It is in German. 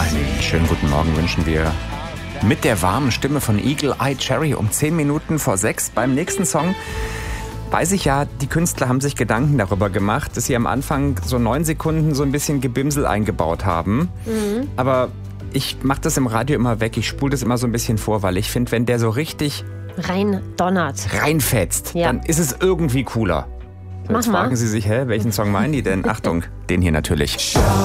Einen schönen guten Morgen wünschen wir mit der warmen Stimme von Eagle Eye Cherry um 10 Minuten vor 6. Beim nächsten Song weiß ich ja, die Künstler haben sich Gedanken darüber gemacht, dass sie am Anfang so 9 Sekunden so ein bisschen Gebimsel eingebaut haben. Aber ich mache das im Radio immer weg, ich spule das immer so ein bisschen vor, weil ich finde, wenn der so richtig reinfetzt, dann ist es irgendwie cooler. So, jetzt fragen Sie sich, welchen Song meinen die denn? Achtung, den hier natürlich.